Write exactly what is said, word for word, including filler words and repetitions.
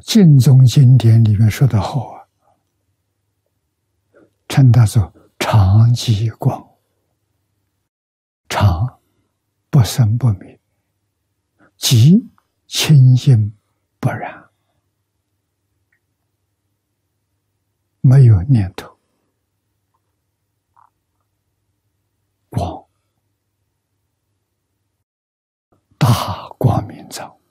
净宗经典里面说的好啊，称它做常寂光，常不生不灭，寂清净不染，没有念头，光大光明照。